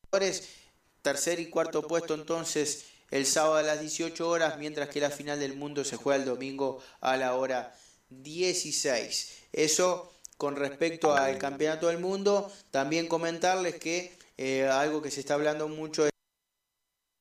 Tercer y cuarto puesto entonces el sábado a las 18 horas, mientras que la final del mundo se juega el domingo a la hora 16. Eso con respecto al campeonato del mundo. También comentarles que algo que se está hablando mucho